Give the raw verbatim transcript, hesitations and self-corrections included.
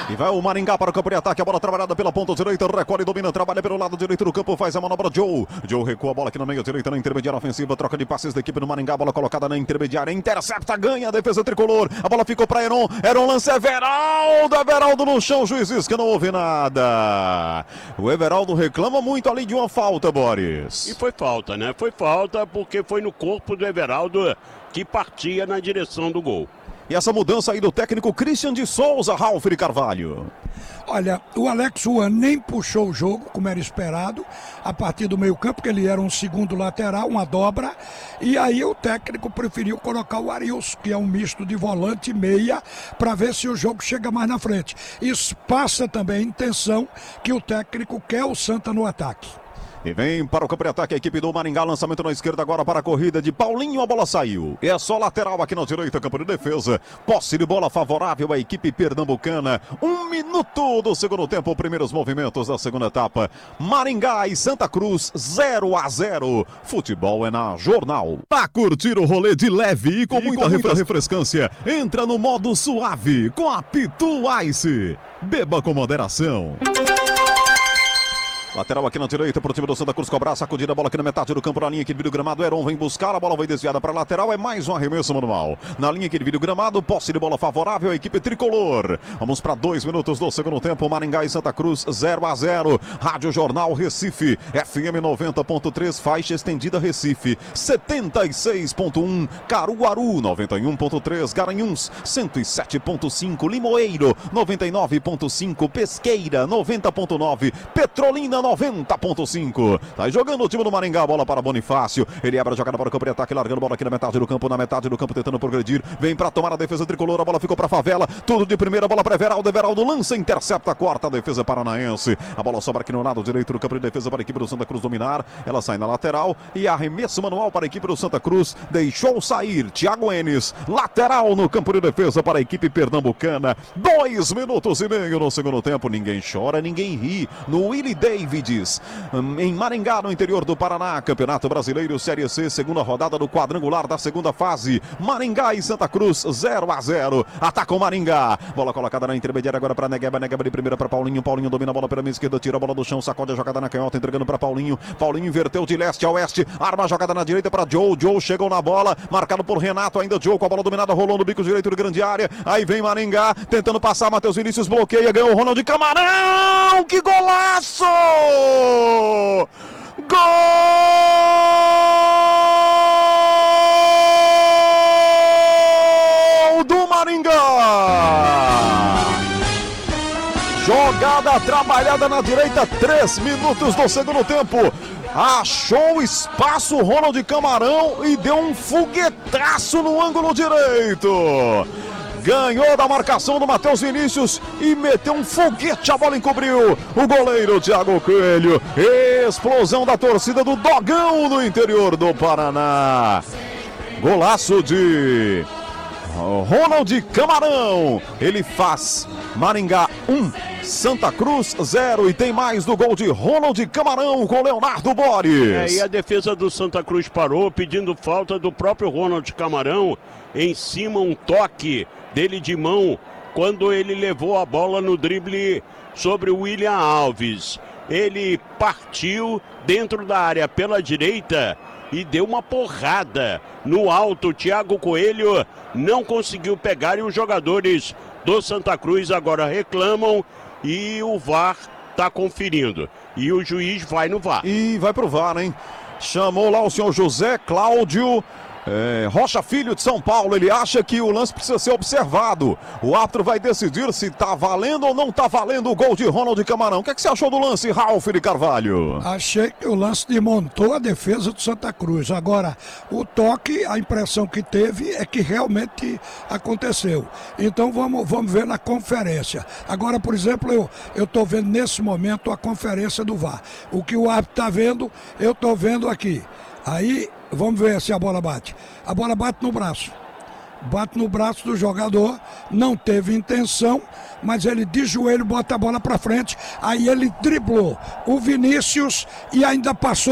E vai o Maringá para o campo de ataque, a bola trabalhada pela ponta direita, recolhe, domina, trabalha pelo lado direito do campo, faz a manobra Joe. Joe recua a bola aqui na meia direita, na intermediária ofensiva, troca de passes da equipe do Maringá, bola colocada na intermediária, intercepta, ganha a defesa tricolor, a bola ficou para Heron, Heron lança Everaldo, Everaldo no chão, juizes que não houve nada. O Everaldo reclama muito ali de uma falta, Boris. E foi falta, né? Foi falta porque foi no corpo do Everaldo que partia na direção do gol. E essa mudança aí do técnico Christian de Souza, Ralf de Carvalho. Olha, o Alex Juan nem puxou o jogo, como era esperado, a partir do meio campo, porque ele era um segundo lateral, uma dobra, e aí o técnico preferiu colocar o Arilson, que é um misto de volante e meia, para ver se o jogo chega mais na frente. Isso passa também a intenção que o técnico quer o Santa no ataque. E vem para o campo de ataque a equipe do Maringá, lançamento na esquerda agora para a corrida de Paulinho, a bola saiu. É só lateral aqui na direita, campo de defesa. Posse de bola favorável à equipe pernambucana. Um minuto do segundo tempo, primeiros movimentos da segunda etapa. Maringá e Santa Cruz, zero a zero. Futebol é na Jornal. Pra curtir o rolê de leve e com, e muita, com muita refrescância, entra no modo suave com a Pitu Ice. Beba com moderação. Lateral aqui na direita para o time do Santa Cruz cobrar, sacudida a bola aqui na metade do campo, na linha que divide o gramado, Heron vem buscar, a bola vai desviada para a lateral, é mais um arremesso manual. Na linha que divide o gramado, posse de bola favorável à equipe tricolor. Vamos para dois minutos do segundo tempo, Maringá e Santa Cruz, zero a zero. Rádio Jornal Recife, F M noventa ponto três, faixa estendida Recife, setenta e seis ponto um, Caruaru, noventa e um ponto três, Garanhuns, cento e sete ponto cinco, Limoeiro, noventa e nove ponto cinco, Pesqueira, noventa ponto nove, Petrolina, noventa ponto cinco. Tá jogando o time do Maringá, bola para Bonifácio. Ele abre a jogada para o campo de ataque, largando a bola aqui na metade do campo, na metade do campo, tentando progredir. Vem para tomar a defesa tricolor, a bola ficou para Favela. Tudo de primeira, bola para Everaldo. Everaldo lança, intercepta, corta a defesa paranaense. A bola sobra aqui no lado direito do campo de defesa para a equipe do Santa Cruz dominar. Ela sai na lateral e arremesso manual para a equipe do Santa Cruz. Deixou sair Thiago Enes. Lateral no campo de defesa para a equipe pernambucana. Dois minutos e meio no segundo tempo. Ninguém chora, ninguém ri. No Willie Davis. Em Maringá, no interior do Paraná, Campeonato Brasileiro Série C, segunda rodada do quadrangular da segunda fase. Maringá e Santa Cruz, zero a zero. Ataca o Maringá. Bola colocada na intermediária agora para Negueba. Negueba de primeira para Paulinho. Paulinho domina a bola pela minha esquerda, tira a bola do chão, sacode a jogada na canhota, entregando para Paulinho. Paulinho inverteu de leste a oeste, arma a jogada na direita para Joe. Joe chegou na bola, marcado por Renato. Ainda Joe com a bola dominada, rolou no bico direito de grande área. Aí vem Maringá, tentando passar. Matheus Vinícius bloqueia, ganhou o Ronald Camarão. Que golaço! Gol do Maringá! Jogada trabalhada na direita, três minutos do segundo tempo. Achou espaço Ronald Camarão e deu um foguetaço no ângulo direito. Ganhou da marcação do Matheus Vinícius e meteu um foguete, a bola encobriu o goleiro Thiago Coelho. Explosão da torcida do Dogão no interior do Paraná. Golaço de Ronald Camarão. Ele faz Maringá um, Santa Cruz zero. E tem mais do gol de Ronald Camarão com Leonardo Boris. É, e a defesa do Santa Cruz parou pedindo falta do próprio Ronald Camarão. Em cima um toque dele de mão quando ele levou a bola no drible sobre o William Alves. Ele partiu dentro da área pela direita e deu uma porrada no alto. Thiago Coelho não conseguiu pegar e os jogadores do Santa Cruz agora reclamam e o V A R está conferindo. E o juiz vai no V A R. E vai pro V A R, hein? Chamou lá o senhor José Cláudio É, Rocha Filho de São Paulo. Ele acha que o lance precisa ser observado. O árbitro vai decidir se tá valendo ou não tá valendo o gol de Ronald Camarão. O que, é que você achou do lance, Ralf de Carvalho? Achei que o lance desmontou a defesa do Santa Cruz. Agora, o toque, a impressão que teve é que realmente aconteceu. Então vamos, vamos ver na conferência. Agora, por exemplo, eu eu tô vendo nesse momento a conferência do V A R. O que o árbitro tá vendo, eu tô vendo aqui. Aí vamos ver se a bola bate. A bola bate no braço. Bate no braço do jogador. Não teve intenção, mas ele de joelho bota a bola para frente. Aí ele driblou o Vinícius e ainda passou